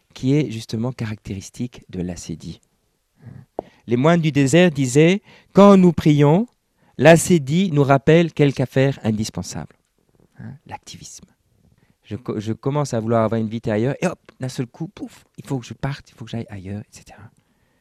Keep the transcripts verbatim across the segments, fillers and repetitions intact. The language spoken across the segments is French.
qui est justement caractéristique de l'ascédie. Les moines du désert disaient « Quand nous prions, l'ascédie nous rappelle quelque affaire indispensable. Hein, » L'activisme. Je, je commence à vouloir avoir une vie ailleurs et hop, d'un seul coup, pouf, il faut que je parte, il faut que j'aille ailleurs, et cetera.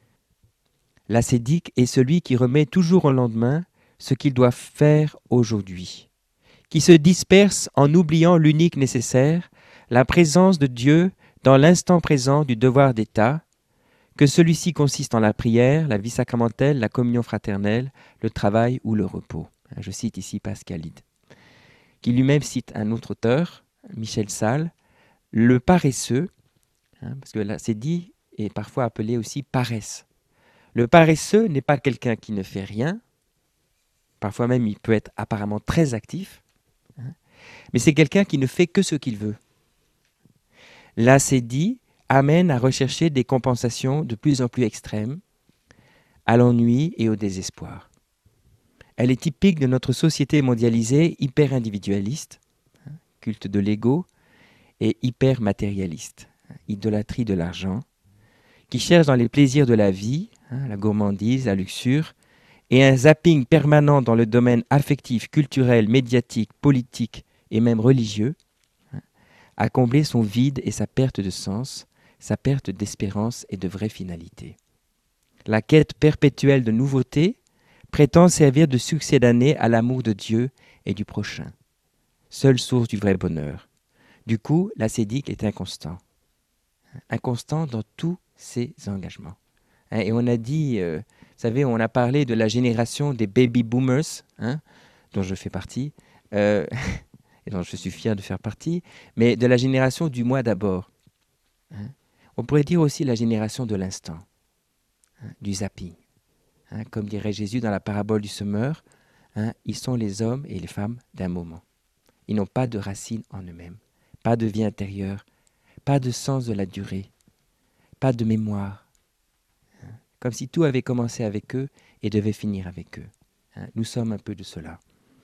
L'ascédique est celui qui remet toujours au lendemain ce qu'il doit faire aujourd'hui, qui se disperse en oubliant l'unique nécessaire, la présence de Dieu dans l'instant présent du devoir d'État, que celui-ci consiste en la prière, la vie sacramentelle, la communion fraternelle, le travail ou le repos. Je cite ici Pascalide, qui lui-même cite un autre auteur, Michel Salles, le paresseux, hein, parce que là c'est dit, est parfois appelé aussi paresse. Le paresseux n'est pas quelqu'un qui ne fait rien, parfois même il peut être apparemment très actif, hein, mais c'est quelqu'un qui ne fait que ce qu'il veut. L'ascédie amène à rechercher des compensations de plus en plus extrêmes, à l'ennui et au désespoir. Elle est typique de notre société mondialisée hyper individualiste, hein, culte de l'ego, et hyper matérialiste, hein, idolâtrie de l'argent, qui cherche dans les plaisirs de la vie, hein, la gourmandise, la luxure, et un zapping permanent dans le domaine affectif, culturel, médiatique, politique et même religieux, hein, à combler son vide et sa perte de sens, sa perte d'espérance et de vraie finalité. La quête perpétuelle de nouveautés prétend servir de succédané à l'amour de Dieu et du prochain, seule source du vrai bonheur. Du coup, l'ascédique est inconstant, inconstant dans tous ses engagements. Et on a dit, euh, vous savez, on a parlé de la génération des baby boomers, hein, dont je fais partie, euh, et dont je suis fier de faire partie, mais de la génération du moi d'abord. Hein. On pourrait dire aussi la génération de l'instant, hein, du zapping. Hein, comme dirait Jésus dans la parabole du semeur, hein, ils sont les hommes et les femmes d'un moment. Ils n'ont pas de racines en eux-mêmes, pas de vie intérieure, pas de sens de la durée, pas de mémoire. Hein, comme si tout avait commencé avec eux et devait finir avec eux. Hein, nous sommes un peu de cela.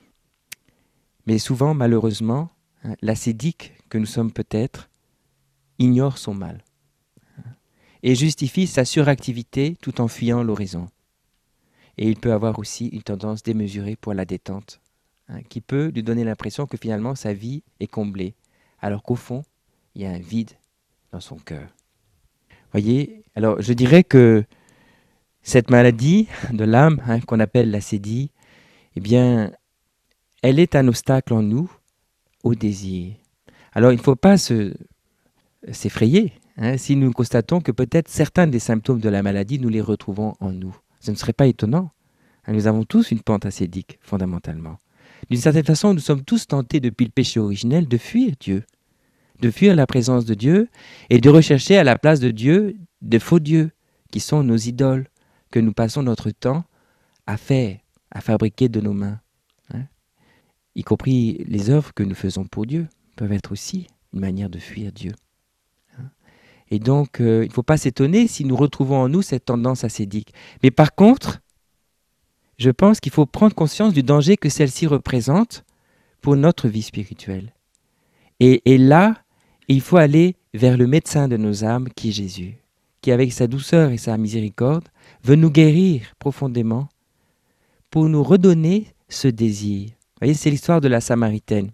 Mais souvent, malheureusement, hein, l'ascédique que nous sommes peut-être ignore son mal, hein, et justifie sa suractivité tout en fuyant l'horizon. Et il peut avoir aussi une tendance démesurée pour la détente, hein, qui peut lui donner l'impression que finalement sa vie est comblée, alors qu'au fond, il y a un vide dans son cœur. Voyez, alors je dirais que cette maladie de l'âme, hein, qu'on appelle l'ascédie, eh bien, elle est un obstacle en nous au désir. Alors il ne faut pas se, s'effrayer, hein, si nous constatons que peut-être certains des symptômes de la maladie, nous les retrouvons en nous. Ce ne serait pas étonnant. Nous avons tous une pente ascédique, fondamentalement. D'une certaine façon, nous sommes tous tentés, depuis le péché originel, de fuir Dieu, de fuir la présence de Dieu et de rechercher à la place de Dieu de faux dieux, qui sont nos idoles, que nous passons notre temps à faire, à fabriquer de nos mains. Hein, y compris les œuvres que nous faisons pour Dieu peuvent être aussi une manière de fuir Dieu. Hein, et donc, euh, il ne faut pas s'étonner si nous retrouvons en nous cette tendance ascédique. Mais par contre, je pense qu'il faut prendre conscience du danger que celle-ci représente pour notre vie spirituelle. Et, et là, il faut aller vers le médecin de nos âmes, qui est Jésus, qui avec sa douceur et sa miséricorde veut nous guérir profondément pour nous redonner ce désir. Vous voyez, c'est l'histoire de la Samaritaine.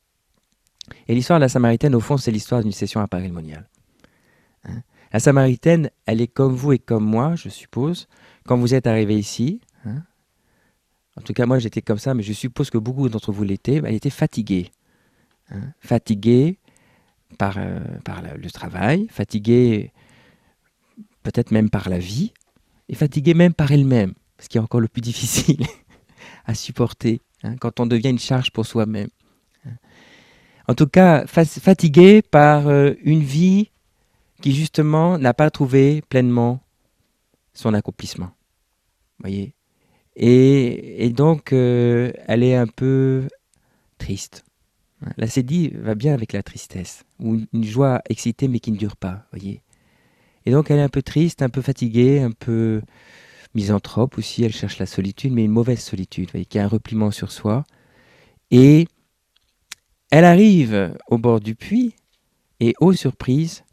Et l'histoire de la Samaritaine, au fond, c'est l'histoire d'une session appareil-moniale. Hein? La Samaritaine, elle est comme vous et comme moi, je suppose, quand vous êtes arrivés ici. Hein? En tout cas, moi, j'étais comme ça, mais je suppose que beaucoup d'entre vous l'étaient. Elle était fatiguée. Hein, fatiguée par, euh, par la, le travail, fatiguée peut-être même par la vie, et fatiguée même par elle-même, ce qui est encore le plus difficile à supporter, hein, quand on devient une charge pour soi-même. En tout cas, fa- fatiguée par euh, une vie qui, justement, n'a pas trouvé pleinement son accomplissement. Vous voyez ? Et, et donc, euh, elle est un peu triste. L'ascédie va bien avec la tristesse, ou une joie excitée mais qui ne dure pas, voyez. Et donc elle est un peu triste, un peu fatiguée, un peu misanthrope aussi, elle cherche la solitude, mais une mauvaise solitude, voyez, qui a un repliement sur soi. Et elle arrive au bord du puits, et ô surprise,